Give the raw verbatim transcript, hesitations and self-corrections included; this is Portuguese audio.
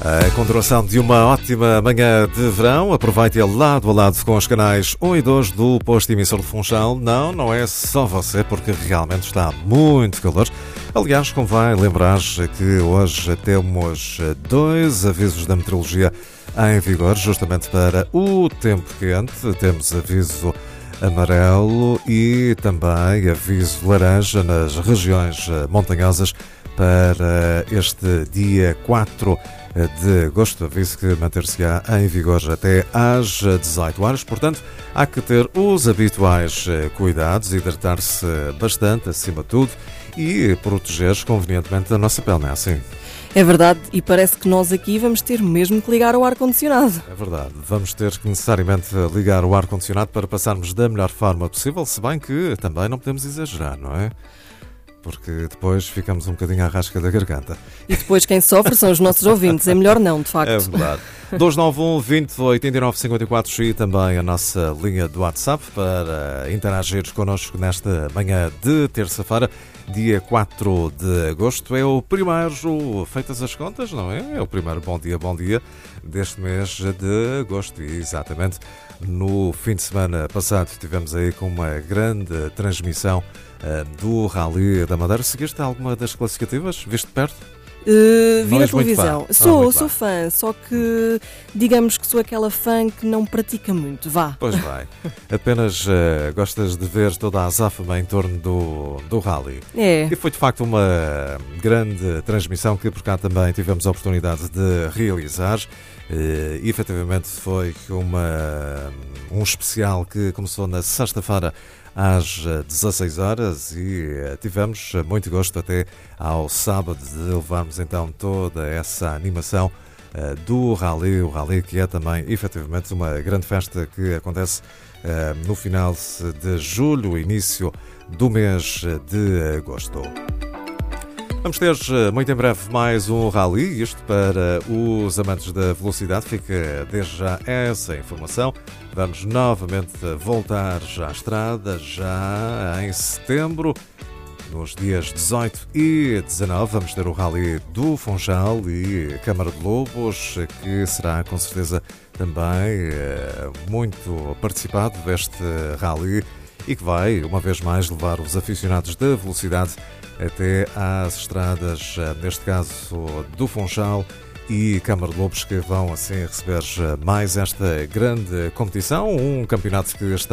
A continuação de uma ótima manhã de verão. Aproveite-a lado a lado com os canais um e dois do posto emissor de Funchal. Não, não é só você, porque realmente está muito calor. Aliás, convém lembrar que hoje temos dois avisos da meteorologia em vigor, justamente para o tempo quente. Temos aviso amarelo e também aviso laranja nas regiões montanhosas para este dia quatro de agosto, aviso que manter-se-á em vigor até às dezoito horas. Portanto, há que ter os habituais cuidados, hidratar-se bastante, acima de tudo, e proteger convenientemente a nossa pele, não é assim? É verdade, e parece que nós aqui vamos ter mesmo que ligar o ar-condicionado. É verdade, vamos ter que necessariamente ligar o ar-condicionado para passarmos da melhor forma possível, se bem que também não podemos exagerar, não é? Porque depois ficamos um bocadinho à rasca da garganta. E depois quem sofre são os nossos ouvintes, é melhor não, de facto. É verdade. dois nove um, vinte, oitenta e nove, cinquenta e quatro e também a nossa linha do WhatsApp para interagir connosco nesta manhã de terça-feira, dia quatro de agosto. É o primeiro, feitas as contas, não é? É o primeiro bom dia, bom dia deste mês de agosto. E exatamente no fim de semana passado tivemos aí com uma grande transmissão do Rally da Madeira. Seguiste alguma das classificativas? Viste de perto? Uh, vi na televisão. Fã. Sou, ah, sou fã, só que digamos que sou aquela fã que não pratica muito. Vá. Pois vai. Apenas uh, gostas de ver toda a azáfama em torno do, do Rally. É. E foi de facto uma grande transmissão que por cá também tivemos a oportunidade de realizar. Uh, e efetivamente foi uma, um especial que começou na sexta-feira às dezasseis horas e tivemos muito gosto até ao sábado de levarmos então toda essa animação uh, do Rally, o Rally que é também efetivamente uma grande festa que acontece uh, no final de julho, início do mês de agosto. Vamos ter muito em breve mais um Rally, isto para os amantes da velocidade, fica desde já essa informação. Vamos novamente voltar já à estrada, já em setembro, nos dias dezoito e dezanove, vamos ter o Rally do Funchal e Câmara de Lobos, que será com certeza também muito participado deste Rally e que vai, uma vez mais, levar os aficionados da velocidade até às estradas, neste caso do Funchal e Câmara de Lobos, que vão assim receber mais esta grande competição, um campeonato que está